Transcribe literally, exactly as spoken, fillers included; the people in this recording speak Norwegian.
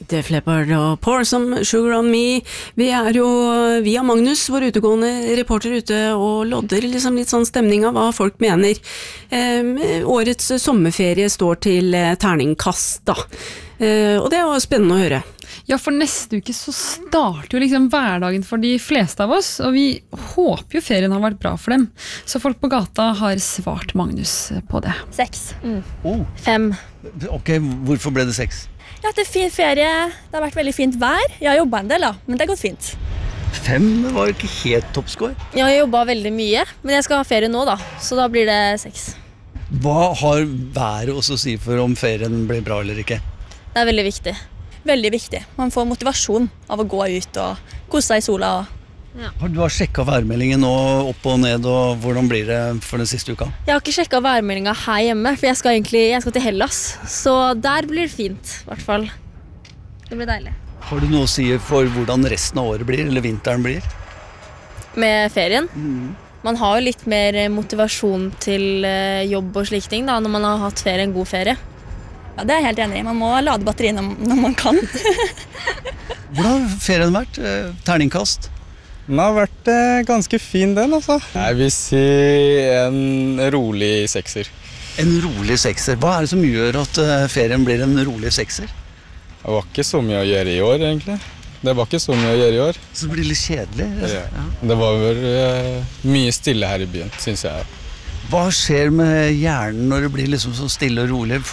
Def Leppard og Pour Some Sugar On Me. Vi er jo via Magnus, vår utegående reporter ute, og lodder liksom litt sånn stemning av hva folk mener. Eh, årets sommerferie står til eh, terningkast da. Eh, og det er jo spennende å høre. Ja, for neste uke så starter jo liksom hverdagen for de fleste av oss, og vi håper jo ferien har vært bra for dem. Så folk på gata har svart Magnus på det. Seks. Mm. Oh. Fem. Ok, hvorfor ble det seks? Ja, det er fin ferie. Det har vært veldig fint vær. Jeg har jobbet en del da, men det har gått fint. Fem var jo ikke helt toppscore. Jeg har jobbet veldig mye, men jeg skal ha ferie nå da, så da blir det seks. Hva har været også å si for om ferien blir bra eller ikke? Det er veldig viktig. Veldig viktig. Man får motivasjon av å gå ut og kose seg i sola. Ja. Har du har sjekket værmeldingen nå opp og ned, og hvordan blir det for den siste uka? Jeg har ikke sjekket værmeldingen her hjemme, for jeg skal egentlig jeg skal til Hellas. Så der blir det fint, i hvert fall. Det blir deilig. Har du noe å si for hvordan resten av året blir, eller vinteren blir? Med ferien? Mm. Man har jo litt mer motivasjon til jobb og slike ting da, når man har hatt ferie, en god ferie. Ja, det er jeg helt enig i. Man må lade batterien når man kan. Hvordan har ferien vært? Terningkast? Den har vært eh, ganske fin den, altså. Jeg vil si en rolig sekser. En rolig sekser. Hva er det som gjør at ferien blir en rolig sekser? Det var ikke så mye å gjøre i år, egentlig. Det var ikke så mye å gjøre i år. Så det blir litt kjedelig? Ja. Det var vel eh, mye stille her i byen, synes jeg. Hva skjer med hjernen når det blir liksom så stille og rolig?